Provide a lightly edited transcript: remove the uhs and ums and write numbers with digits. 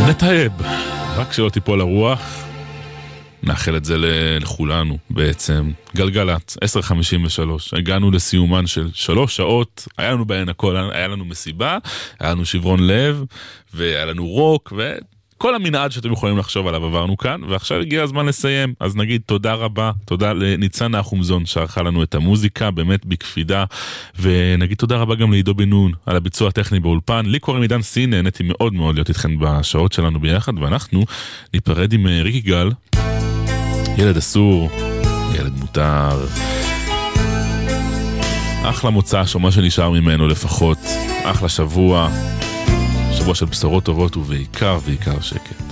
נתאב, רק שלא תיפול הרוח. נאחל את זה לכולנו בעצם. גלגלת, 10:53. הגענו לסיומן של 3 שעות. היה לנו בהן הכל, היה לנו מסיבה, היה לנו שברון לב, והיה לנו רוק, וכל המנעד שאתם יכולים לחשוב עליו עברנו כאן, ועכשיו הגיע הזמן לסיים. אז נגיד תודה רבה, תודה לניצן נחומזון שערכה לנו את המוזיקה, באמת בקפידה, ונגיד תודה רבה גם לעידו בן נון על הביצוע הטכני באולפן. לי קוראים עידן סין, נהניתי מאוד מאוד להיות איתכם בשעות שלנו ביחד, ואנחנו ניפרד עם ריק יגאל. ילד אסור, ילד מותר. אחלה מוצא, שמה שנשאר ממנו לפחות. אחלה שבוע, שבוע של בשורות טובות ובעיקר שקט.